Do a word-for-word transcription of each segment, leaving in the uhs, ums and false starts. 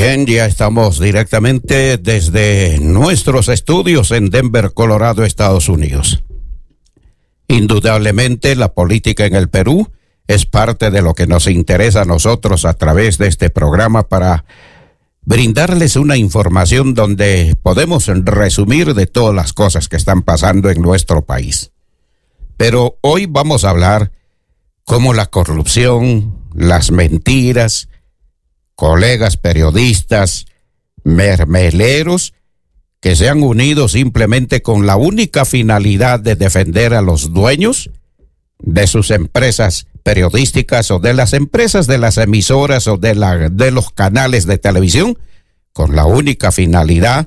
Bien, ya estamos directamente desde nuestros estudios en Denver, Colorado, Estados Unidos. Indudablemente, la política en el Perú es parte de lo que nos interesa a nosotros a través de este programa para brindarles una información donde podemos resumir de todas las cosas que están pasando en nuestro país. Pero hoy vamos a hablar cómo la corrupción, las mentiras, colegas periodistas, mermeleros, que se han unido simplemente con la única finalidad de defender a los dueños de sus empresas periodísticas o de las empresas de las emisoras o de, la, de los canales de televisión, con la única finalidad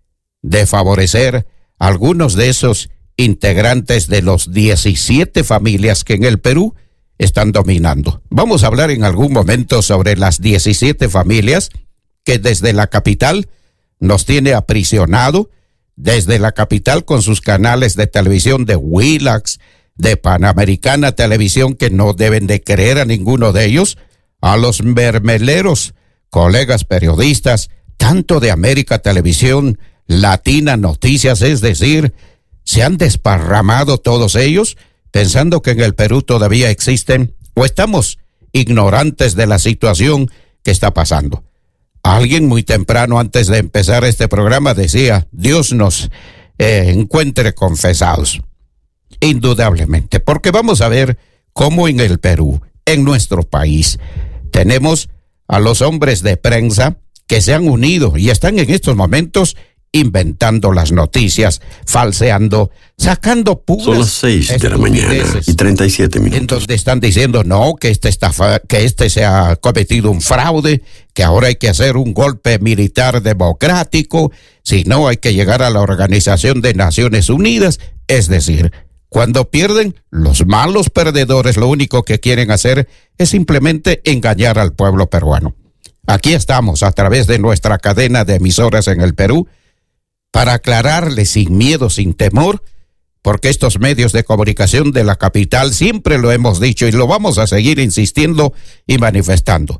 de favorecer a algunos de esos integrantes de los diecisiete familias que en el Perú están dominando. Vamos a hablar en algún momento sobre las diecisiete familias que desde la capital nos tiene aprisionado, desde la capital con sus canales de televisión de Willax, de Panamericana Televisión, que no deben de creer a ninguno de ellos, a los mermeleros, colegas periodistas, tanto de América Televisión, Latina Noticias, es decir, se han desparramado todos ellos, pensando que en el Perú todavía existen o estamos ignorantes de la situación que está pasando. Alguien muy temprano antes de empezar este programa decía, Dios nos eh, encuentre confesados. Indudablemente, porque vamos a ver cómo en el Perú, en nuestro país, tenemos a los hombres de prensa que se han unido y están en estos momentos inventando las noticias, falseando, sacando puras. Son las seis de la mañana y treinta y siete minutos. En donde están diciendo no, que este está, que este se ha cometido un fraude, que ahora hay que hacer un golpe militar democrático, si no hay que llegar a la Organización de Naciones Unidas. Es decir, cuando pierden, los malos perdedores lo único que quieren hacer es simplemente engañar al pueblo peruano. Aquí estamos a través de nuestra cadena de emisoras en el Perú, para aclararle sin miedo, sin temor, porque estos medios de comunicación de la capital siempre lo hemos dicho y lo vamos a seguir insistiendo y manifestando.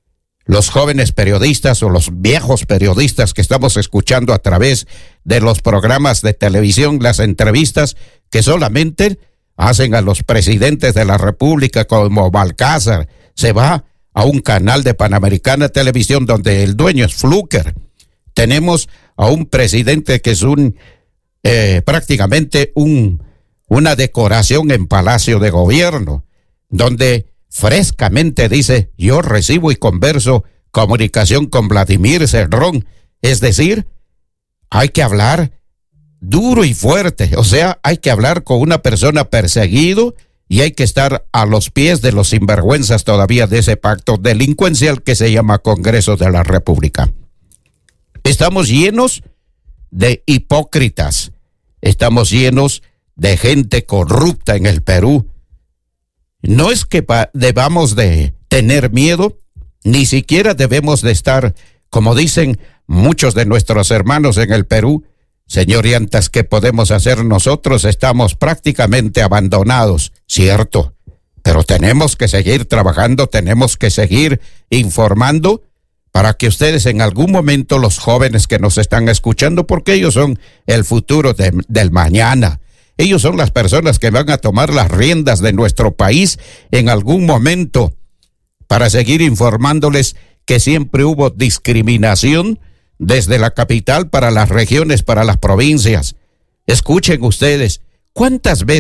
Los jóvenes periodistas o los viejos periodistas que estamos escuchando a través de los programas de televisión, las entrevistas que solamente hacen a los presidentes de la República como Balcázar, se va a un canal de Panamericana Televisión donde el dueño es Fluker. Tenemos a un presidente que es un eh, prácticamente un una decoración en Palacio de Gobierno, donde frescamente dice, yo recibo y converso comunicación con Vladimir Cerrón. Es decir, hay que hablar duro y fuerte, o sea, hay que hablar con una persona perseguido y hay que estar a los pies de los sinvergüenzas todavía de ese pacto delincuencial que se llama Congreso de la República. Estamos llenos de hipócritas, estamos llenos de gente corrupta en el Perú. No es que pa- debamos de tener miedo, ni siquiera debemos de estar, como dicen muchos de nuestros hermanos en el Perú, señorientas, ¿qué podemos hacer nosotros? Estamos prácticamente abandonados, cierto, pero tenemos que seguir trabajando, tenemos que seguir informando, para que ustedes en algún momento, los jóvenes que nos están escuchando, porque ellos son el futuro de, del mañana, ellos son las personas que van a tomar las riendas de nuestro país en algún momento, para seguir informándoles que siempre hubo discriminación desde la capital para las regiones, para las provincias. Escuchen ustedes, ¿cuántas veces